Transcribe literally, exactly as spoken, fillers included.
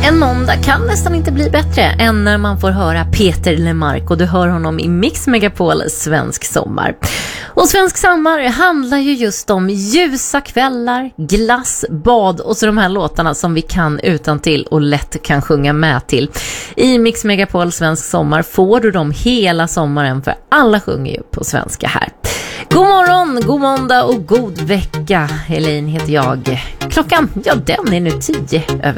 En måndag kan nästan inte bli bättre än när man får höra Peter Lemark, och du hör honom i Mix Megapol Svensk sommar. Och Svensk sommar handlar ju just om ljusa kvällar, glass, bad och så de här låtarna som vi kan utan till och lätt kan sjunga med till. I Mix Megapol Svensk sommar får du dem hela sommaren, för alla sjunger ju på svenska här. God morgon, god måndag och god vecka. Helene heter jag. Klockan, ja den är nu tio över